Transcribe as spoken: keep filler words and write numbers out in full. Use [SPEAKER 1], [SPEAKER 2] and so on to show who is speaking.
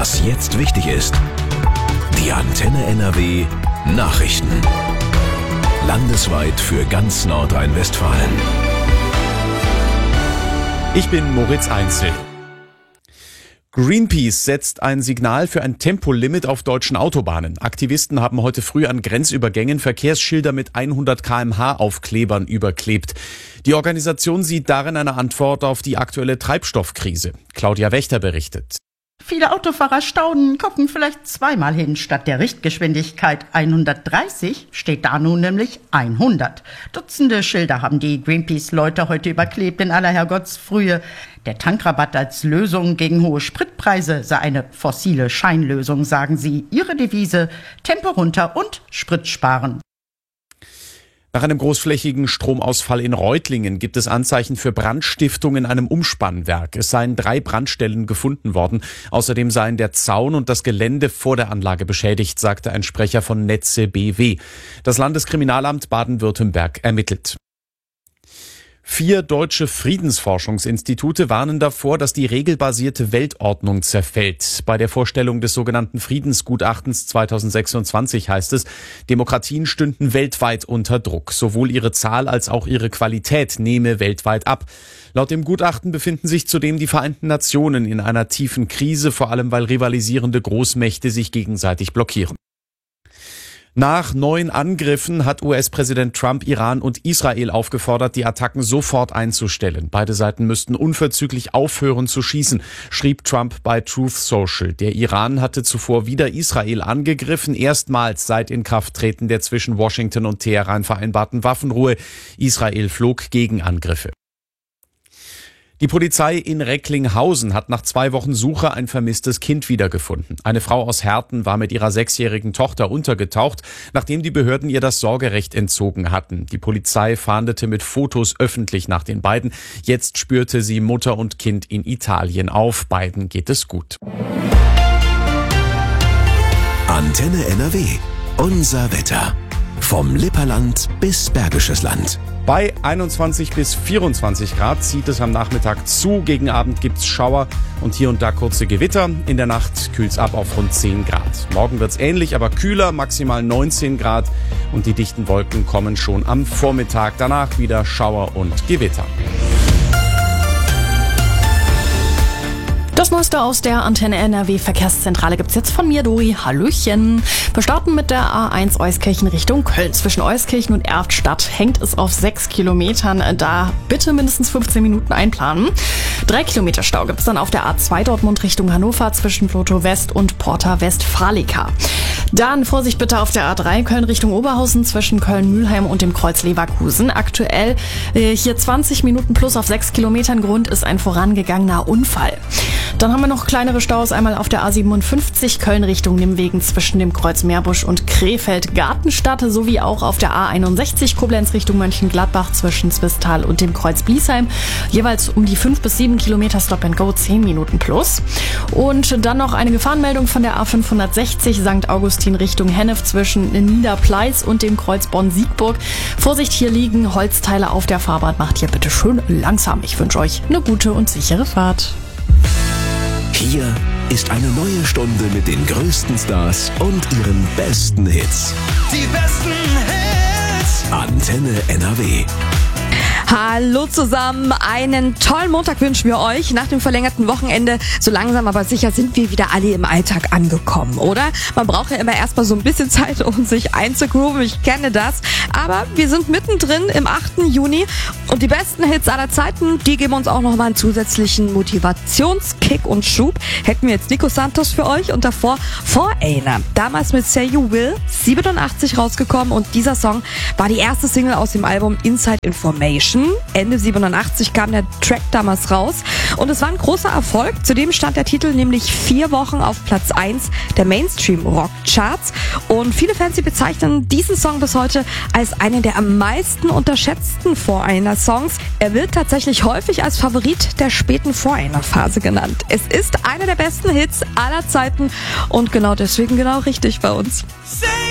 [SPEAKER 1] Was jetzt wichtig ist. Die Antenne N R W Nachrichten. Landesweit für ganz Nordrhein-Westfalen.
[SPEAKER 2] Ich bin Moritz Einzel. Greenpeace setzt ein Signal für ein Tempolimit auf deutschen Autobahnen. Aktivisten haben heute früh an Grenzübergängen Verkehrsschilder mit hundert Kilometer pro Stunde Aufklebern überklebt. Die Organisation sieht darin eine Antwort auf die aktuelle Treibstoffkrise. Claudia Wächter berichtet.
[SPEAKER 3] Viele Autofahrer staunen, gucken vielleicht zweimal hin. Statt der Richtgeschwindigkeit hundertdreißig steht da nun nämlich hundert. Dutzende Schilder haben die Greenpeace-Leute heute überklebt in aller Herrgottsfrühe. Der Tankrabatt als Lösung gegen hohe Spritpreise sei eine fossile Scheinlösung, sagen sie. Ihre Devise: Tempo runter und Sprit sparen.
[SPEAKER 2] Nach einem großflächigen Stromausfall in Reutlingen gibt es Anzeichen für Brandstiftung in einem Umspannwerk. Es seien drei Brandstellen gefunden worden. Außerdem seien der Zaun und das Gelände vor der Anlage beschädigt, sagte ein Sprecher von Netze B W. Das Landeskriminalamt Baden-Württemberg ermittelt. Vier deutsche Friedensforschungsinstitute warnen davor, dass die regelbasierte Weltordnung zerfällt. Bei der Vorstellung des sogenannten Friedensgutachtens zweitausendsechsundzwanzig heißt es, Demokratien stünden weltweit unter Druck. Sowohl ihre Zahl als auch ihre Qualität nehme weltweit ab. Laut dem Gutachten befinden sich zudem die Vereinten Nationen in einer tiefen Krise, vor allem weil rivalisierende Großmächte sich gegenseitig blockieren. Nach neuen Angriffen hat U S-Präsident Trump Iran und Israel aufgefordert, die Attacken sofort einzustellen. Beide Seiten müssten unverzüglich aufhören zu schießen, schrieb Trump bei Truth Social. Der Iran hatte zuvor wieder Israel angegriffen, erstmals seit Inkrafttreten der zwischen Washington und Teheran vereinbarten Waffenruhe. Israel flog Gegenangriffe. Die Polizei in Recklinghausen hat nach zwei Wochen Suche ein vermisstes Kind wiedergefunden. Eine Frau aus Herten war mit ihrer sechsjährigen Tochter untergetaucht, nachdem die Behörden ihr das Sorgerecht entzogen hatten. Die Polizei fahndete mit Fotos öffentlich nach den beiden. Jetzt spürte sie Mutter und Kind in Italien auf. Beiden geht es gut.
[SPEAKER 1] Antenne N R W. Unser Wetter. Vom Lipperland bis Bergisches Land.
[SPEAKER 2] Bei einundzwanzig bis vierundzwanzig Grad zieht es am Nachmittag zu. Gegen Abend gibt's Schauer und hier und da kurze Gewitter. In der Nacht kühlt's ab auf rund zehn Grad. Morgen wird's ähnlich, aber kühler, maximal neunzehn Grad. Und die dichten Wolken kommen schon am Vormittag. Danach wieder Schauer und Gewitter.
[SPEAKER 4] Das Neueste aus der Antenne N R W Verkehrszentrale gibt's jetzt von mir, Dori. Hallöchen. Wir starten mit der A eins Euskirchen Richtung Köln. Zwischen Euskirchen und Erftstadt hängt es auf sechs Kilometern. Da bitte mindestens fünfzehn Minuten einplanen. Drei Kilometer Stau gibt's dann auf der A zwei Dortmund Richtung Hannover zwischen Flotow West und Porta Westfalica. Dann Vorsicht bitte auf der A drei Köln Richtung Oberhausen zwischen Köln-Mühlheim und dem Kreuz Leverkusen. Aktuell äh, hier zwanzig Minuten plus auf sechs Kilometern. Grund ist ein vorangegangener Unfall. Dann haben wir noch kleinere Staus, einmal auf der A siebenundfünfzig Köln Richtung Nimwegen zwischen dem Kreuz Meerbusch und Krefeld-Gartenstadt sowie auch auf der A einundsechzig Koblenz Richtung Mönchengladbach zwischen Zwistal und dem Kreuz Bliesheim. Jeweils um die fünf bis sieben Kilometer Stop and Go, zehn Minuten plus. Und dann noch eine Gefahrenmeldung von der A fünfhundertsechzig Sankt Augustin Richtung Hennef zwischen Niederpleis und dem Kreuz Bonn-Siegburg. Vorsicht, hier liegen Holzteile auf der Fahrbahn. Macht hier bitte schön langsam. Ich wünsche euch eine gute und sichere Fahrt.
[SPEAKER 1] Hier ist eine neue Stunde mit den größten Stars und ihren besten Hits.
[SPEAKER 5] Die besten Hits.
[SPEAKER 1] Antenne N R W.
[SPEAKER 6] Hallo zusammen, einen tollen Montag wünschen wir euch. Nach dem verlängerten Wochenende, so langsam aber sicher sind wir wieder alle im Alltag angekommen, oder? Man braucht ja immer erstmal so ein bisschen Zeit, um sich einzugrooven, ich kenne das. Aber wir sind mittendrin im achten Juni und die besten Hits aller Zeiten, die geben uns auch nochmal einen zusätzlichen Motivationskick und Schub. Hätten wir jetzt Nico Santos für euch und davor Foreigner. Damals mit Say You Will, siebenundachtzig rausgekommen und dieser Song war die erste Single aus dem Album Inside Information. Ende siebenundachtzig kam der Track damals raus und es war ein großer Erfolg. Zudem stand der Titel nämlich vier Wochen auf Platz eins der Mainstream-Rock-Charts und viele Fans die bezeichnen diesen Song bis heute als einen der am meisten unterschätzten Foreigner-Songs. Er wird tatsächlich häufig als Favorit der späten Foreigner-Phase genannt. Es ist einer der besten Hits aller Zeiten und genau deswegen genau richtig bei uns.